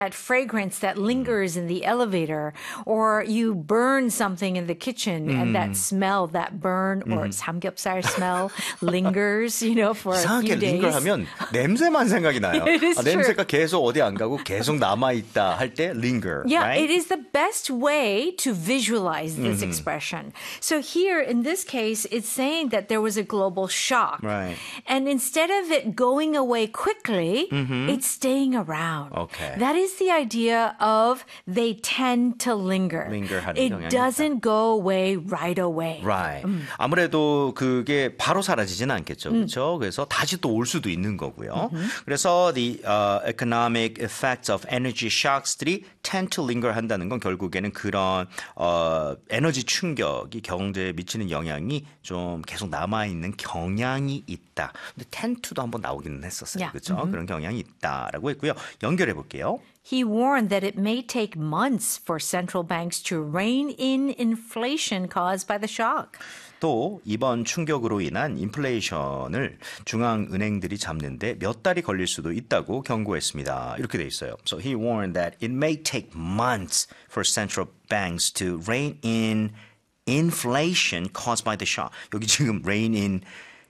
that fragrance that lingers in the elevator, or you burn something in the kitchen and that smell, that burn or 삼겹살 smell lingers, for a few 이상하게 days. 링거하면 냄새만 생각이 나요. It is true. 냄새가 계속 어디 안 가고 계속 남아있다 할 때 linger. Yeah, right? it is the best way to visualize this expression. So here, in this case, it's saying that there was a global shock. Right. And instead of it going away quickly, it's staying around. Okay. That is the idea of they tend to linger. Linger하는 It 경향이 doesn't go away right away. Right. 아무래도 그게 바로 사라지지는 않겠죠. 그렇죠? 그래서 다시 또 올 수도 있는 거고요. 그래서 the economic effects of energy shocks들이 tend to linger 한다는 건 결국에는 그런 에너지 충격이 경제에 미치는 영향이 좀 계속 남아있는 경향이 있다. 근데 tend to도 한번 나오기는 했었어요. Yeah. 그렇죠? 그런 경향이 있다라고 했고요. 연결해 볼게요. He warned that it may take months for central banks to rein in inflation caused by the shock. 또 이번 충격으로 인한 인플레이션을 중앙은행들이 잡는데 몇 달이 걸릴 수도 있다고 경고했습니다. 이렇게 돼 있어요. So he warned that it may take months for central banks to rein in inflation caused by the shock. 여기 지금 rein in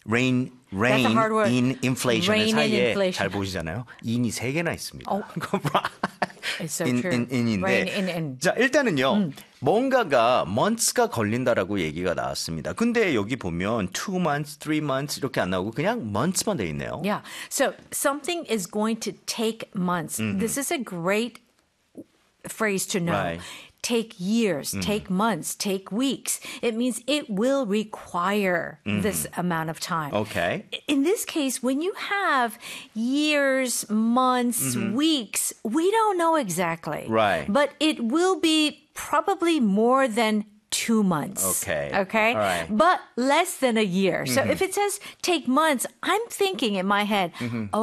inflation의 Rein in 사이에 inflation. 잘 보시잖아요. in이 3개나 있습니다. It's so true. in인데 Rein in. 자 일단은요. 뭔가가 months가 걸린다라고 얘기가 나왔습니다. 근데 여기 보면 2 months, 3 months 이렇게 안 나오고 그냥 months만 돼 있네요. Yeah. So something is going to take months. This is a great phrase to know. Right. Take years, take months, take weeks. It means it will require this amount of time. Okay. In this case, when you have years, months, weeks, we don't know exactly. Right. But it will be probably more than 2 months. Okay. Okay? All right. But less than a year. So if it says take months, I'm thinking in my head,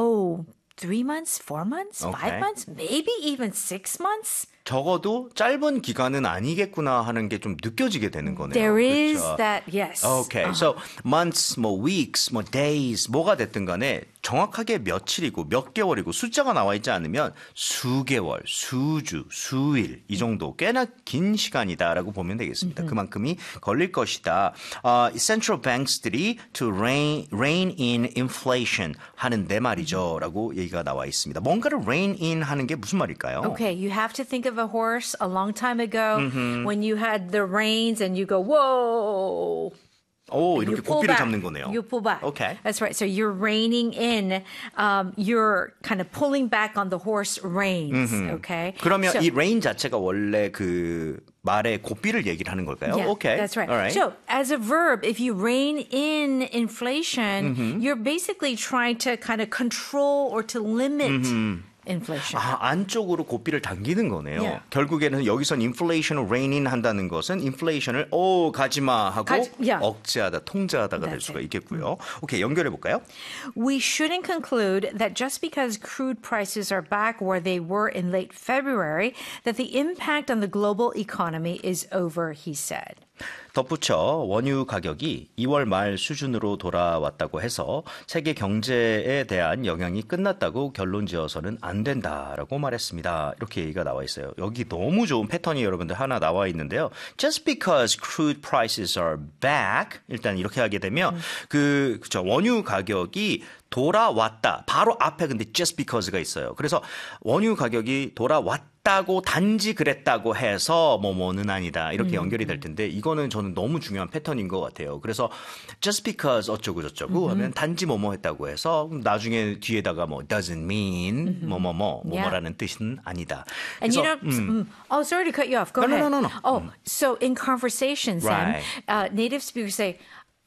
3 months, 4 months, Okay. 5 months, maybe even 6 months. 적어도 짧은 기간은 아니겠구나 하는 게 좀 느껴지게 되는 거네요. There is 그렇죠? that, yes. Okay. So months, weeks, days 뭐가 됐든 간에 정확하게 며칠이고 몇 개월이고 숫자가 나와 있지 않으면 수개월, 수주, 수일 이 정도 꽤나 긴 시간이다라고 보면 되겠습니다. 그만큼이 걸릴 것이다. Central banks들이 to rein in inflation 하는데 말이죠라고 얘기가 나와 있습니다. 뭔가를 rein in 하는 게 무슨 말일까요? Okay, you have to think of a horse a long time ago when you had the reins and you go, whoa. 오, You 이렇게 pull 고삐를 back. 잡는 거네요. You pull back. Okay. That's right. So you're reining in. You're kind of pulling back on the horse reins. Okay. 그러면 so, 이 rein 자체가 원래 그 말의 고삐를 얘기를 하는 걸까요? yeah, Okay. that's right. All right. So as a verb, if you rein in inflation, you're basically trying to kind of control or to limit inflation. 아, 안쪽으로 고삐를 당기는 거네요. Yeah. 결국에는 여기선 inflation을 rein in 한다는 것은 inflation을 가지마 하고 yeah. 억제하다, 통제하다가 될 That's 수가 it. 있겠고요. 오케이, 연결해 볼까요? We shouldn't conclude that just because crude prices are back where they were in late February, that the impact on the global economy is over, he said. 덧붙여 원유 가격이 2월 말 수준으로 돌아왔다고 해서 세계 경제에 대한 영향이 끝났다고 결론 지어서는 안 된다라고 말했습니다. 이렇게 얘기가 나와 있어요. 여기 너무 좋은 패턴이 여러분들 하나 나와 있는데요. Just because crude prices are back 일단 이렇게 하게 되면 그쵸 원유 가격이 돌아왔다. 바로 앞에 근데 just because가 있어요. 그래서 원유 가격이 돌아왔다고 단지 그랬다고 해서 뭐는 아니다. 이렇게 연결이 될 텐데 이거는 저는 너무 중요한 패턴인 것 같아요. 그래서 just because 어쩌고 저쩌고 하면 단지 뭐뭐 했다고 해서 나중에 뒤에다가 뭐 doesn't mean 뭐뭐라는 뜻은 아니다. And 그래서, you know, oh, sorry to cut you off. Go ahead. No. Oh, so in conversations, Right. then, native speakers say,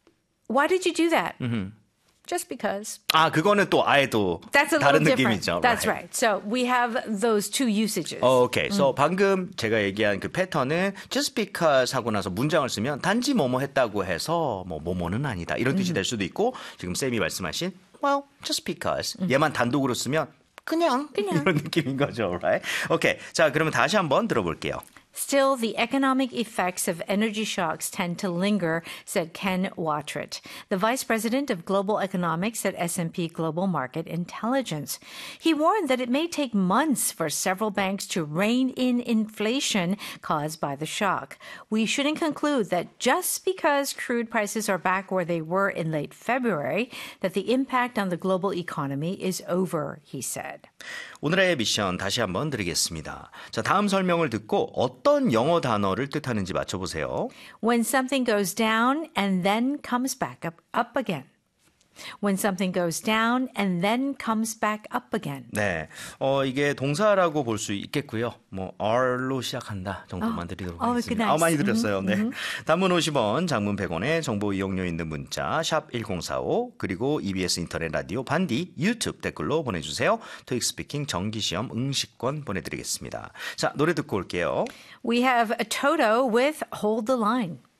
why did you do that? Just because. 아, 그거는 또 아예 또 That's a 다른 little different. 느낌이죠. That's right. So we have those two usages. 오케이. So 방금 제가 얘기한 그 패턴은 just because 하고 나서 문장을 쓰면 단지 뭐뭐 했다고 해서 뭐뭐는 아니다. 이런 뜻이 될 수도 있고 지금 쌤이 말씀하신 well, just because 얘만 단독으로 쓰면 그냥 이런 느낌인 거죠. Right? 오케이. 자, 그러면 다시 한번 들어볼게요. Still, the economic effects of energy shocks tend to linger, said Ken Watrett, the vice president of global economics at S&P Global Market Intelligence. He warned that it may take months for several banks to rein in inflation caused by the shock. We shouldn't conclude that just because crude prices are back where they were in late February, that the impact on the global economy is over, he said. 오늘의 미션 다시 한번 드리겠습니다. 자, 다음 설명을 듣고 어떤 영어 단어를 뜻하는지 맞춰보세요. When something goes down and then comes back up again. When something goes down and then comes back up again. 네, 이게 동사라고 볼 수 있겠고요. 뭐 are로 시작한다 정도만 드리도록 하겠습니다. nice. 많이 드렸어요. 네. 단문 50원, 장문 100원에 정보 이용료 있는 문자 샵 1045 그리고 EBS 인터넷 라디오 반디 유튜브 댓글로 보내주세요. 토익 스피킹 정기시험 응시권 보내드리겠습니다. 자, 노래 듣고 올게요. We have a Toto with Hold the Line.